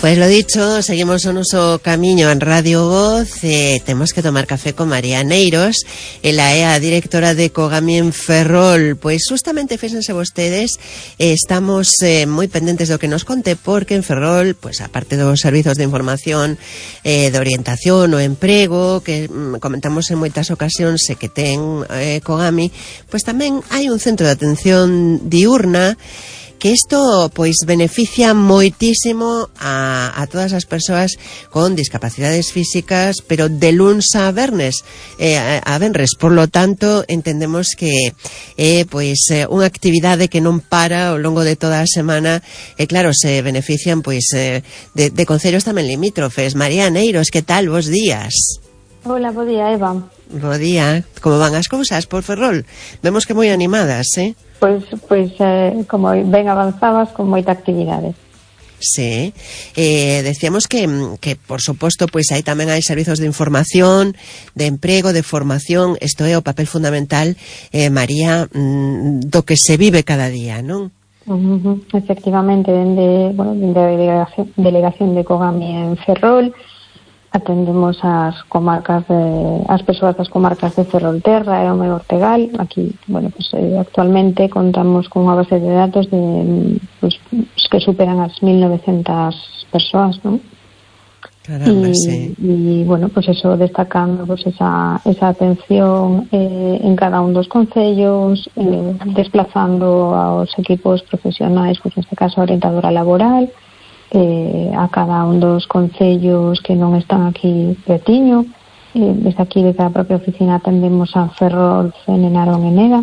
Pues lo dicho, seguimos o noso camiño en Radio Voz. Temos que tomar café con María Neiros. Ela é a directora de Cogami en Ferrol. Pois justamente, fíxense vostedes, estamos moi pendentes do que nos conte, porque en Ferrol, pois aparte dos servizos de información, de orientación o emprego, que comentamos en moitas ocasións que ten Cogami, pois tamén hai un centro de atención diurna, que isto pois beneficia moitísimo a todas as persoas con discapacidades físicas, pero de luns a venres, por lo tanto entendemos que é pois unha actividade que non para ao longo de toda a semana, e claro, se benefician pois de concellos tamén limítrofes. María Neiros, que tal? Bos días. Hola, bo día, Eva. Bo día. Como van as cousas por Ferrol? Vemos que moi animadas, Pois como ben avanzadas, con moita actividade. Sí, decíamos que por suposto pois aí tamén hai servizos de información, de emprego, de formación. Isto é o papel fundamental, María, do que se vive cada día, non? Efectivamente, dende a delegación de Cogami en Ferrol atendemos as comarcas as persoas das comarcas de Ferrolterra e o Meu Ortegal. Aquí, actualmente contamos con unha base de datos de que superan as 1900 persoas, non? Caramba, sí. E eso, destacando esa atención en cada un dos concellos, desplazando aos equipos profesionais, neste caso a orientadora laboral, a cada un dos concellos que non están aquí pretiño. Desde aquí, desde a propia oficina, atendemos a Ferrol, Fene, Narón e Neda,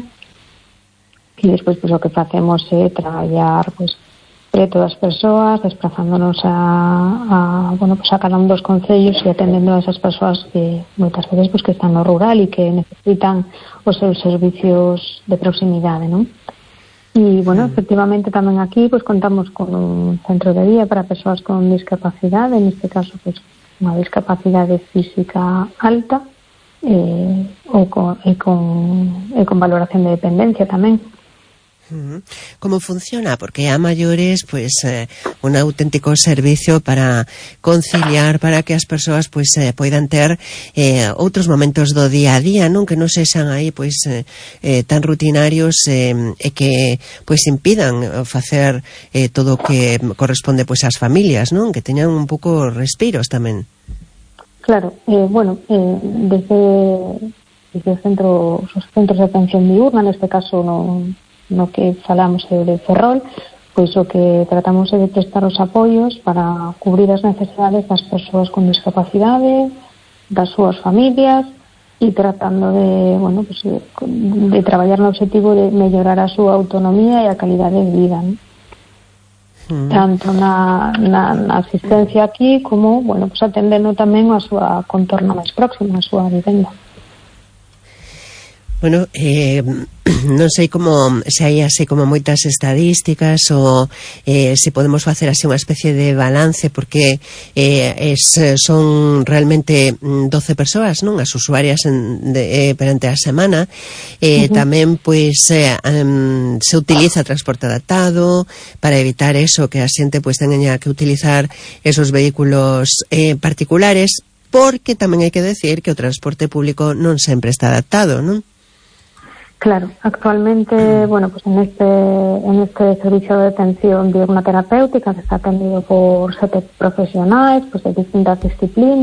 e despois o que facemos é traballar preto das persoas, desplazándonos a cada un dos concellos e atendendo a esas persoas que moitas veces que están no rural e que necesitan os seus servicios de proximidade, non? E, efectivamente, tamén aquí contamos con un centro de día para persoas con discapacidade, neste caso, unha discapacidade física alta, e con valoración de dependencia tamén. Como funciona? Porque a maiores, un auténtico servicio para conciliar, para que as persoas poidan ter outros momentos do día a día, non? Que non sexan aí tan rutinarios e que impidan facer todo o que corresponde ás familias, non? Que teñan un pouco respiros tamén. Claro, desde os centros de atención diurna, neste caso no que falamos de Ferrol, o que tratamos é de prestar os apoios para cubrir as necesidades das persoas con discapacidade, das súas familias, e tratando de traballar no objetivo de mellorar a súa autonomía e a calidade de vida, non? Tanto na asistencia aquí como, atendendo tamén a súa contorno máis próximo, a súa vivenda. Non sei se hai así como moitas estadísticas ou se podemos facer así unha especie de balance, porque son realmente 12 persoas, non? As usuarias perante a semana. Tamén se utiliza transporte adaptado para evitar eso, que a xente teña que utilizar esos vehículos particulares, porque tamén hai que decir que o transporte público non sempre está adaptado, non? Claro, actualmente, en este servicio de atención diurna terapéutica, que está atendido por 7 profesionais, de distintas disciplinas.